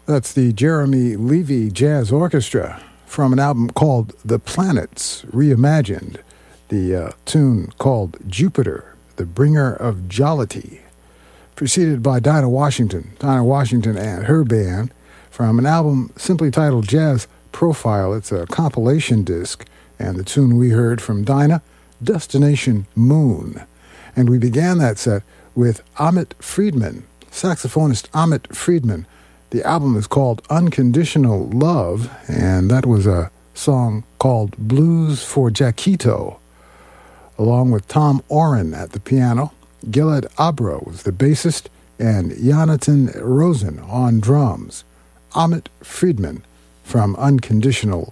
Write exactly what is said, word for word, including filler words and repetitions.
That's the Jeremy Levy Jazz Orchestra from an album called The Planets Reimagined, the uh, tune called Jupiter, the Bringer of Jollity, preceded by Dinah Washington, Dinah Washington and her band, from an album simply titled Jazz Profile. It's a compilation disc, and the tune we heard from Dinah, Destination Moon. And we began that set with Amit Friedman, saxophonist Amit Friedman. The album is called Unconditional Love, and that was a song called Blues for Jaquito, along with Tom Oren at the piano. Gilad Abra was the bassist, and Jonathan Rosen on drums. Amit Friedman from Unconditional